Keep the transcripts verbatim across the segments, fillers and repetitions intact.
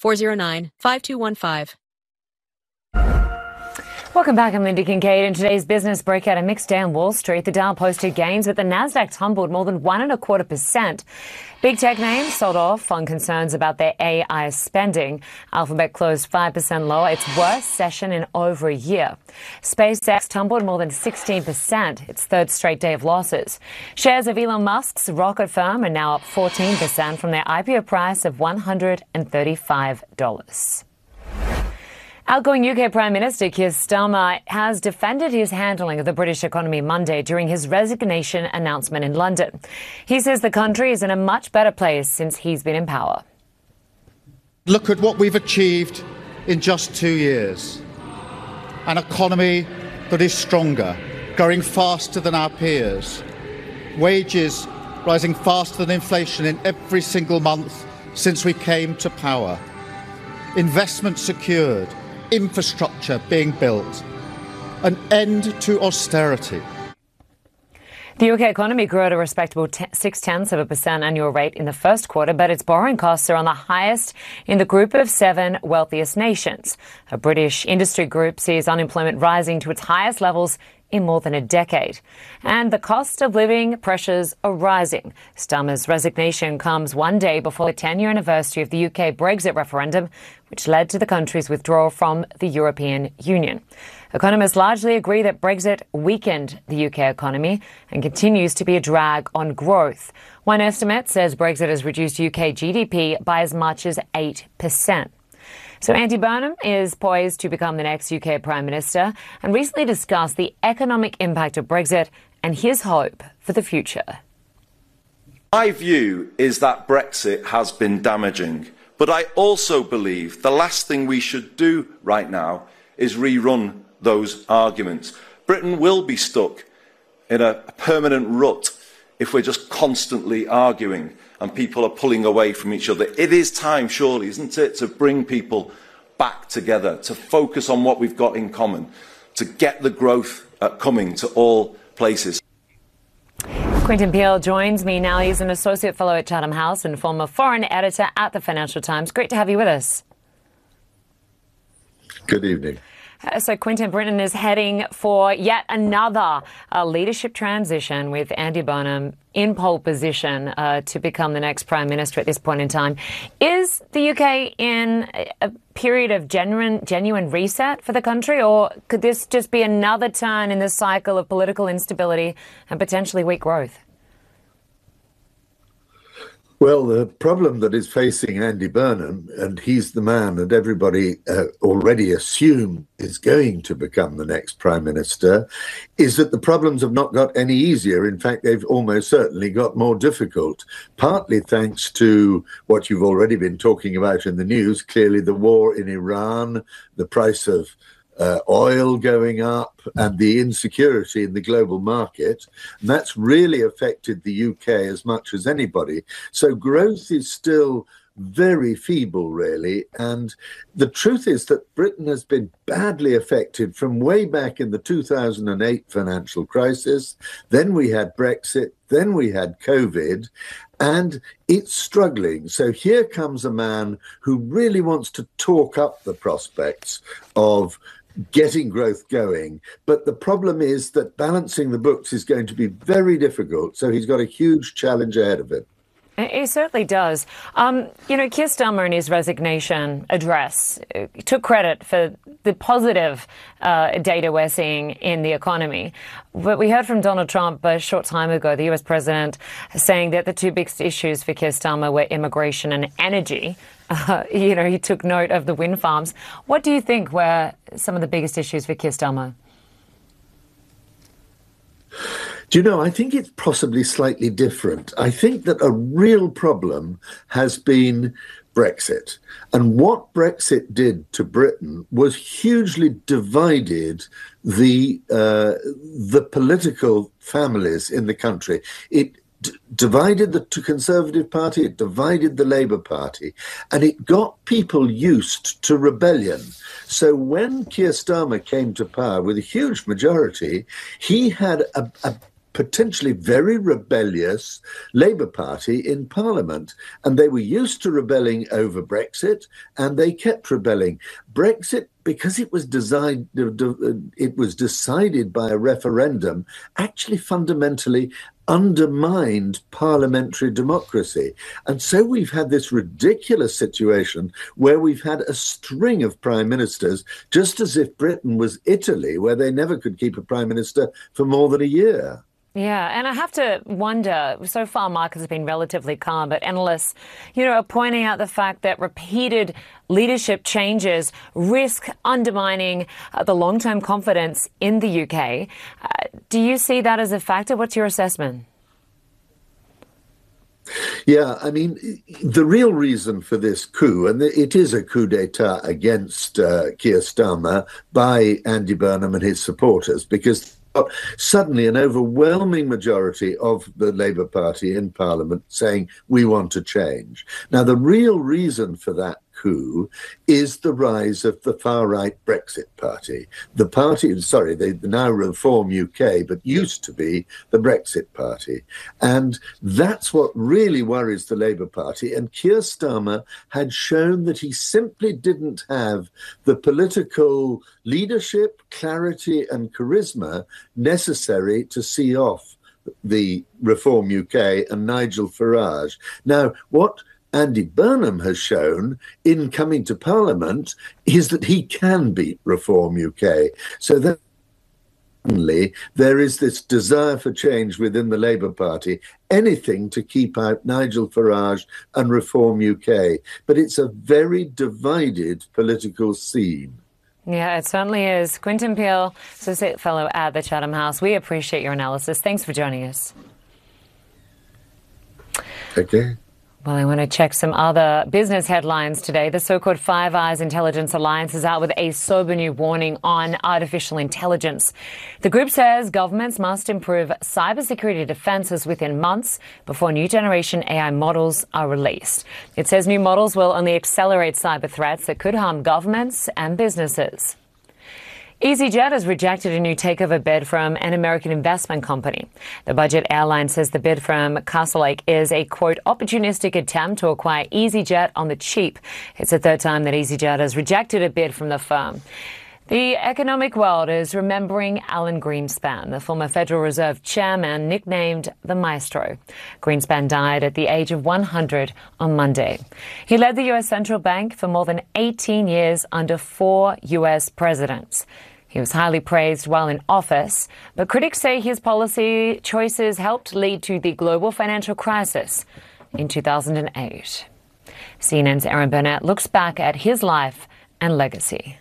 four zero nine, five two one five. Welcome back. I'm Linda Kincaid. In today's business breakout, a mixed day on Wall Street. The Dow posted gains, but the Nasdaq tumbled more than one and a quarter percent. Big tech names sold off on concerns about their A I spending. Alphabet closed five percent lower, its worst session in over a year. SpaceX tumbled more than sixteen percent, its third straight day of losses. Shares of Elon Musk's rocket firm are now up fourteen percent from their I P O price of one hundred thirty-five dollars. Outgoing U K Prime Minister Keir Starmer has defended his handling of the British economy Monday during his resignation announcement in London. He says the country is in a much better place since he's been in power. Look at what we've achieved in just two years. An economy that is stronger, growing faster than our peers. Wages rising faster than inflation in every single month since we came to power. Investment secured. Infrastructure being built, an end to austerity. The U K economy grew at a respectable six-tenths of a percent annual rate in the first quarter, but its borrowing costs are on the highest in the group of seven wealthiest nations. A British industry group sees unemployment rising to its highest levels in more than a decade. And the cost of living pressures are rising. Starmer's resignation comes one day before the ten-year anniversary of the U K Brexit referendum, which led to the country's withdrawal from the European Union. Economists largely agree that Brexit weakened the U K economy and continues to be a drag on growth. One estimate says Brexit has reduced U K G D P by as much as eight percent. So Andy Burnham is poised to become the next U K Prime Minister and recently discussed the economic impact of Brexit and his hope for the future. My view is that Brexit has been damaging, but I also believe the last thing we should do right now is rerun those arguments. Britain will be stuck in a permanent rut if we're just constantly arguing and people are pulling away from each other. It is time, surely, isn't it, to bring people back together, to focus on what we've got in common, to get the growth uh, coming to all places. Quintin Peel joins me now. He's an associate fellow at Chatham House and former foreign editor at the Financial Times. Great to have you with us. Good evening. Uh, so, Quintin, Britain is heading for yet another uh, leadership transition with Andy Burnham in pole position uh, to become the next Prime Minister at this point in time. Is the U K in a period of genuine, genuine reset for the country, or could this just be another turn in the cycle of political instability and potentially weak growth? Well, the problem that is facing Andy Burnham, and he's the man that everybody uh, already assume is going to become the next Prime Minister, is that the problems have not got any easier. In fact, they've almost certainly got more difficult, partly thanks to what you've already been talking about in the news, clearly the war in Iran, the price of Uh, oil going up and the insecurity in the global market. And that's really affected the U K as much as anybody. So growth is still very feeble, really. And the truth is that Britain has been badly affected from way back in the two thousand eight financial crisis. Then we had Brexit. Then we had COVID. And it's struggling. So here comes a man who really wants to talk up the prospects of getting growth going. But the problem is that balancing the books is going to be very difficult. So he's got a huge challenge ahead of him. It certainly does. Um, you know, Keir Starmer in his resignation address took credit for the positive uh, data we're seeing in the economy. But we heard from Donald Trump a short time ago, the U S president, saying that the two biggest issues for Keir Starmer were immigration and energy. Uh, you know, he took note of the wind farms. What do you think were some of the biggest issues for Keir Starmer? Do you know, I think it's possibly slightly different. I think that a real problem has been Brexit. And what Brexit did to Britain was hugely divided the uh, the political families in the country. It d- divided the Conservative Party, it divided the Labour Party, and it got people used to rebellion. So when Keir Starmer came to power with a huge majority, he had a, a potentially very rebellious Labour Party in Parliament. And they were used to rebelling over Brexit, and they kept rebelling. Brexit, because it was designed, it was decided by a referendum, actually fundamentally undermined parliamentary democracy. And so we've had this ridiculous situation where we've had a string of prime ministers, just as if Britain was Italy, where they never could keep a prime minister for more than a year. Yeah, and I have to wonder, so far markets have been relatively calm, but analysts, you know, are pointing out the fact that repeated leadership changes risk undermining uh, the long-term confidence in the U K. Uh, do you see that as a factor? What's your assessment? Yeah, I mean, the real reason for this coup, and it is a coup d'etat against uh, Keir Starmer by Andy Burnham and his supporters, because suddenly an overwhelming majority of the Labour Party in Parliament saying, we want to change. Now, the real reason for that coup is the rise of the far-right Brexit Party. The party, sorry, they now Reform U K, but used to be the Brexit Party. And that's what really worries the Labour Party. And Keir Starmer had shown that he simply didn't have the political leadership, clarity and charisma necessary to see off the Reform U K and Nigel Farage. Now, what Andy Burnham has shown in coming to Parliament is that he can beat Reform U K. So that suddenly there is this desire for change within the Labour Party, anything to keep out Nigel Farage and Reform U K. But it's a very divided political scene. Yeah, it certainly is. Quintin Peel, Associate Fellow at the Chatham House, we appreciate your analysis. Thanks for joining us. Okay. Well, I want to check some other business headlines today. The so-called Five Eyes Intelligence Alliance is out with a sober new warning on artificial intelligence. The group says governments must improve cybersecurity defences within months before new generation A I models are released. It says new models will only accelerate cyber threats that could harm governments and businesses. EasyJet has rejected a new takeover bid from an American investment company. The budget airline says the bid from Castlelake is a, quote, opportunistic attempt to acquire EasyJet on the cheap. It's the third time that EasyJet has rejected a bid from the firm. The economic world is remembering Alan Greenspan, the former Federal Reserve chairman nicknamed the Maestro. Greenspan died at the age of one hundred on Monday. He led the U S Central Bank for more than eighteen years under four U S presidents. He was highly praised while in office, but critics say his policy choices helped lead to the global financial crisis in two thousand eight. C N N's Erin Burnett looks back at his life and legacy.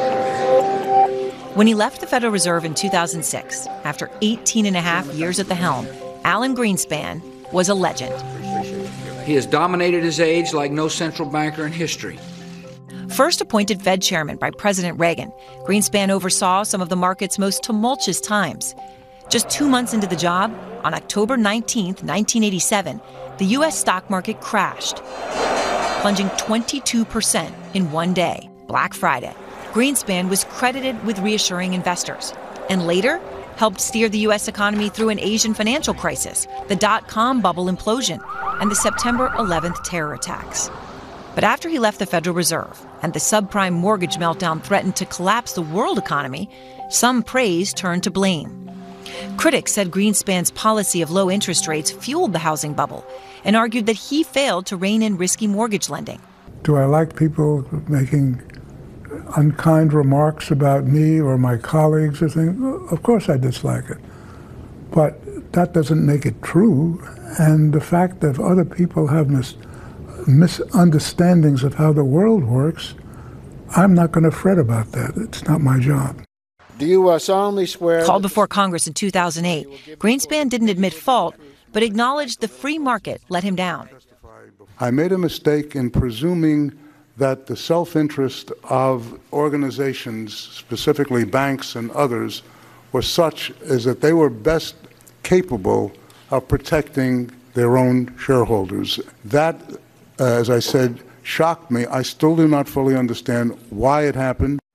When he left the Federal Reserve in two thousand six, after eighteen and a half years at the helm, Alan Greenspan was a legend. He has dominated his age like no central banker in history. First appointed Fed chairman by President Reagan, Greenspan oversaw some of the market's most tumultuous times. Just two months into the job, on October nineteenth, nineteen eighty-seven, the U S stock market crashed, plunging twenty-two percent in one day, Black Friday. Greenspan was credited with reassuring investors and later helped steer the U S economy through an Asian financial crisis, the dot-com bubble implosion, and the September eleventh terror attacks. But after he left the Federal Reserve and the subprime mortgage meltdown threatened to collapse the world economy, some praise turned to blame. Critics said Greenspan's policy of low interest rates fueled the housing bubble and argued that he failed to rein in risky mortgage lending. Do I like people making unkind remarks about me or my colleagues or things? Of course I dislike it. But that doesn't make it true. And the fact that other people have mis- misunderstandings of how the world works, I'm not going to fret about that. It's not my job. Do you uh, solemnly swear... Called before Congress in two thousand eight, Greenspan didn't admit fault, but acknowledged the free market let him down. I made a mistake in presuming that the self-interest of organizations, specifically banks and others, were such as that they were best capable of protecting their own shareholders. That, uh, as I said, shocked me. I still do not fully understand why it happened.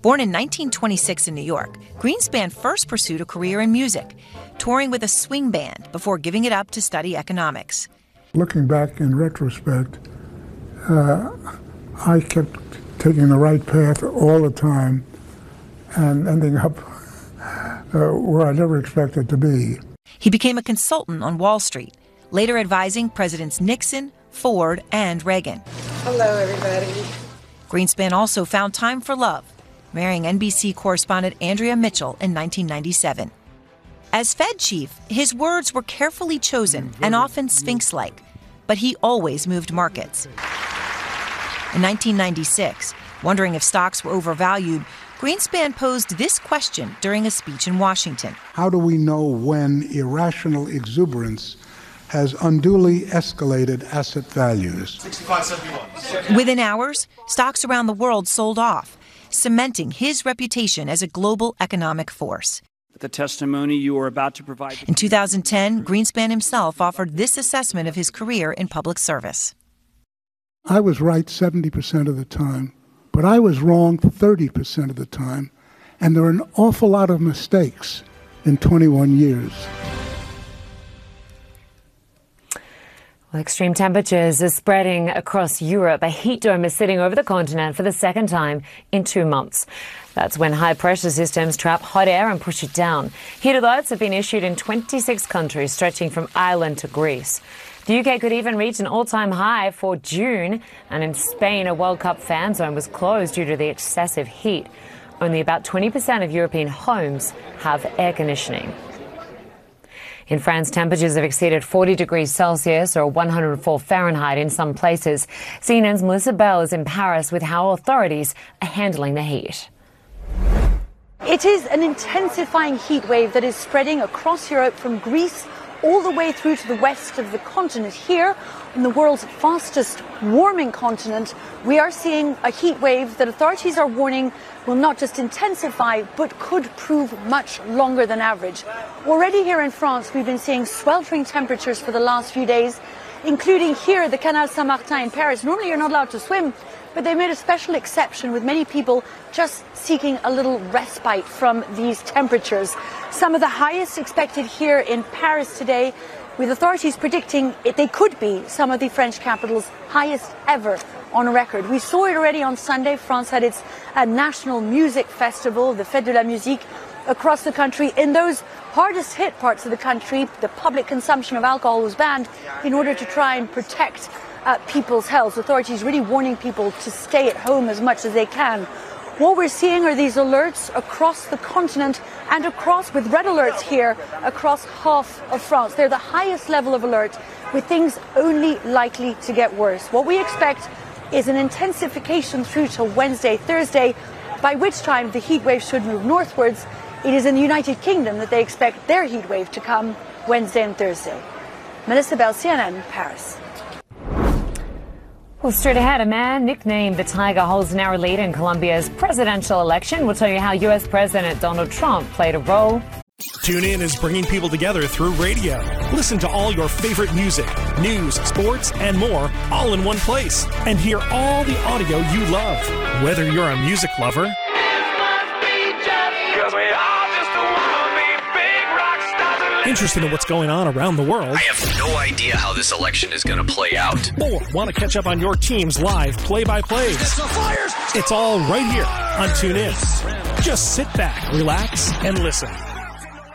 Born in nineteen twenty-six in New York, Greenspan first pursued a career in music, touring with a swing band before giving it up to study economics. Looking back in retrospect, uh, I kept taking the right path all the time and ending up uh, where I never expected to be. He became a consultant on Wall Street, later advising Presidents Nixon, Ford, and Reagan. Hello, everybody. Greenspan also found time for love, marrying N B C correspondent Andrea Mitchell in nineteen ninety-seven. As Fed chief, his words were carefully chosen and often Sphinx-like, but he always moved markets. In nineteen ninety-six, wondering if stocks were overvalued, Greenspan posed this question during a speech in Washington. How do we know when irrational exuberance has unduly escalated asset values? sixty-five seventy-one. Within hours, stocks around the world sold off, cementing his reputation as a global economic force. The testimony you are about to provide. In two thousand ten, Greenspan himself offered this assessment of his career in public service. I was right seventy percent of the time, but I was wrong thirty percent of the time, and there are an awful lot of mistakes in twenty-one years. Well, extreme temperatures are spreading across Europe. A heat dome is sitting over the continent for the second time in two months. That's when high-pressure systems trap hot air and push it down. Heat alerts have been issued in twenty-six countries, stretching from Ireland to Greece. The U K could even reach an all-time high for June, and in Spain, a World Cup fan zone was closed due to the excessive heat. Only about twenty percent of European homes have air conditioning. In France, temperatures have exceeded forty degrees Celsius or one hundred four Fahrenheit in some places. C N N's Melissa Bell is in Paris with how authorities are handling the heat. It is an intensifying heat wave that is spreading across Europe from Greece all the way through to the west of the continent. Here, on the world's fastest warming continent, we are seeing a heat wave that authorities are warning will not just intensify, but could prove much longer than average. Already here in France, we've been seeing sweltering temperatures for the last few days, including here at the Canal Saint-Martin in Paris. Normally you're not allowed to swim, but they made a special exception with many people just seeking a little respite from these temperatures. Some of the highest expected here in Paris today, with authorities predicting it, they could be some of the French capital's highest ever on record. We saw it already on Sunday. France had its uh, national music festival, the Fête de la Musique, across the country. In those hardest hit parts of the country, the public consumption of alcohol was banned in order to try and protect uh, people's health. Authorities really warning people to stay at home as much as they can. What we're seeing are these alerts across the continent and across, with red alerts here, across half of France. They're the highest level of alert, with things only likely to get worse. What we expect is an intensification through to Wednesday, Thursday, by which time the heat wave should move northwards. It is in the United Kingdom that they expect their heat wave to come Wednesday and Thursday. Melissa Bell, C N N, Paris. Well, straight ahead, a man nicknamed the Tiger holds a narrow lead in Colombia's presidential election. We'll tell you how U S President Donald Trump played a role. TuneIn is bringing people together through radio. Listen to all your favorite music, news, sports, and more, all in one place. And hear all the audio you love. Whether you're a music lover, interested in what's going on around the world, I have no idea how this election is going to play out, or want to catch up on your team's live play-by-plays, it's all right here on TuneIn. Just sit back, relax, and listen.